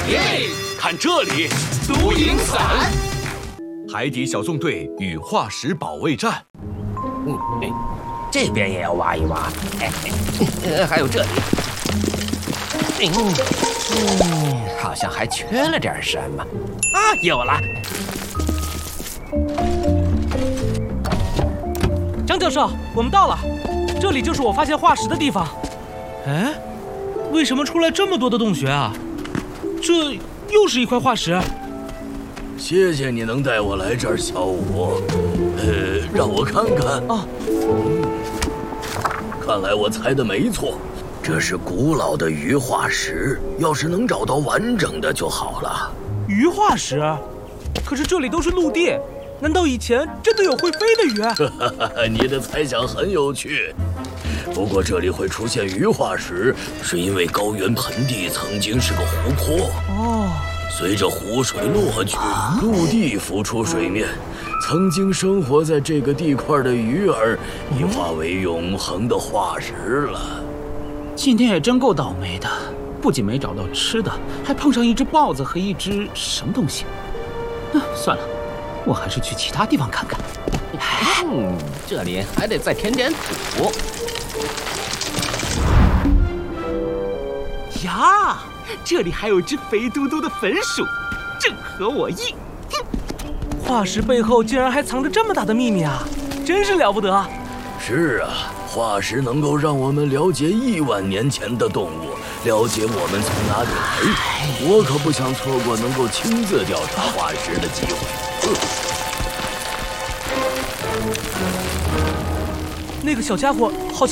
耶！看这里，独影伞。 海底小纵队与化石保卫战。 这边也要挖一挖。还有这里。好像还缺了点什么。啊，有了！ 张教授，我们到了，这里就是我发现化石的地方。哎，为什么出来这么多的洞穴啊？这又是一块化石。 谢谢你能带我来这儿，小五。让我看看。 啊， 看来我猜的没错，这是古老的鱼化石。要是能找到完整的就好了。 鱼化石？可是这里都是陆地，难道以前真的有会飞的鱼？ 你的猜想很有趣。不过这里会出现鱼化石，是因为高原盆地曾经是个湖泊。 哦。 随着湖水落去，陆地浮出水面，曾经生活在这个地块的鱼儿已化为永恒的化石了。 今天也真够倒霉的，不仅没找到吃的，还碰上一只豹子和一只什么东西。算了，我还是去其他地方看看。 这里还得再填点土。 呀，这里还有只肥嘟嘟的粉鼠，正合我意。 化石背后竟然还藏着这么大的秘密啊，真是了不得。 是啊，化石能够让我们了解10000年前的动物，了解我们从哪里来。我可不想错过能够亲自调查化石的机会。 那个小家伙好像